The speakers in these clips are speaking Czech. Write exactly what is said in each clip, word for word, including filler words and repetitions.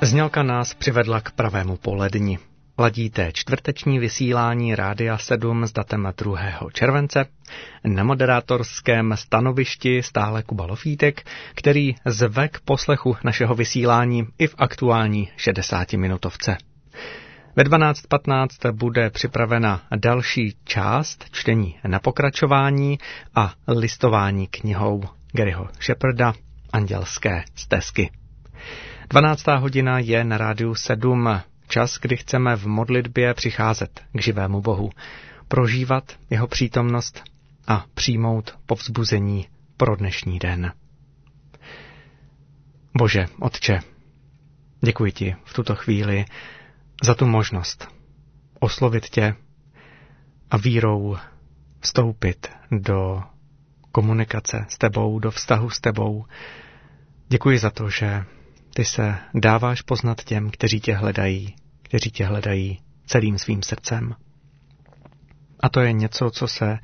Znělka nás přivedla k pravému poledni. Ladíte čtvrteční vysílání Rádia sedm s datem druhého července. Na moderátorském stanovišti stále Kuba Lofítek, který zve k poslechu našeho vysílání i v aktuální šedesátiminutovce. Ve dvanáct patnáct bude připravena další část čtení na pokračování a listování knihou Garyho Shepperda Andělské stezky. dvanáctá hodina je na Rádiu sedm, čas, kdy chceme v modlitbě přicházet k živému Bohu, prožívat jeho přítomnost a přijmout povzbuzení pro dnešní den. Bože, Otče, děkuji ti v tuto chvíli za tu možnost oslovit tě a vírou vstoupit do komunikace s tebou, do vztahu s tebou. Děkuji za to, že ty se dáváš poznat těm, kteří tě hledají, kteří tě hledají celým svým srdcem. A to je něco, co se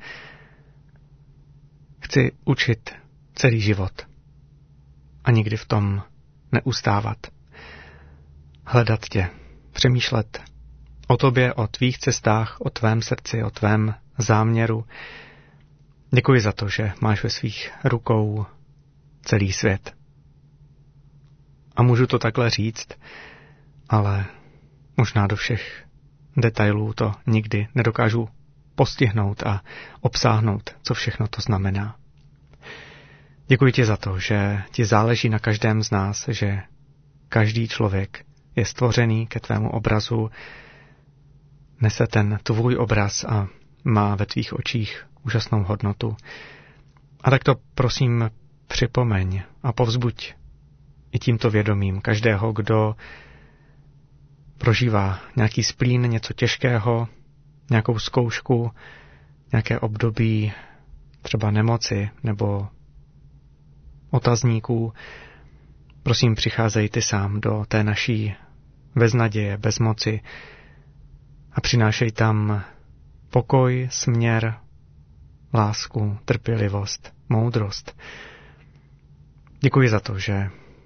chci učit celý život a nikdy v tom neustávat. Hledat tě, přemýšlet o tobě, o tvých cestách, o tvém srdci, o tvém záměru. Děkuji za to, že máš ve svých rukou celý svět. A můžu to takhle říct, ale možná do všech detailů to nikdy nedokážu postihnout a obsáhnout, co všechno to znamená. Děkuji ti za to, že ti záleží na každém z nás, že každý člověk je stvořený ke tvému obrazu, nese ten tvůj obraz a má ve tvých očích úžasnou hodnotu. A tak to prosím připomeň a povzbuď i tímto vědomím každého, kdo prožívá nějaký splín, něco těžkého, nějakou zkoušku, nějaké období třeba nemoci nebo otazníků. Prosím, přicházej ty sám do té naší beznaděje, bezmoci a přinášej tam pokoj, směr, lásku, trpělivost, moudrost. Děkuji za to, že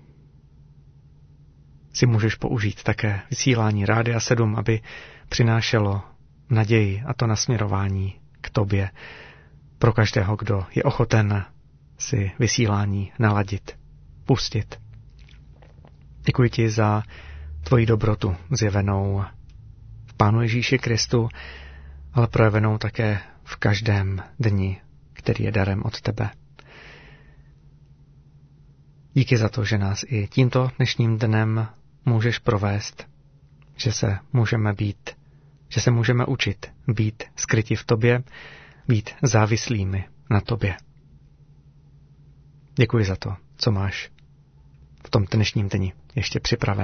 si můžeš použít také vysílání Rádia sedm, aby přinášelo naději a to nasměrování k tobě pro každého, kdo je ochoten si vysílání naladit, pustit. Děkuji ti za tvoji dobrotu zjevenou v Pánu Ježíši Kristu, ale projevenou také v každém dni, který je darem od tebe. Díky za to, že nás i tímto dnešním dnem můžeš provést, že se můžeme být, že se můžeme učit být skryti v tobě, být závislými na tobě. Děkuji za to, co máš v tom dnešním dni ještě připravené.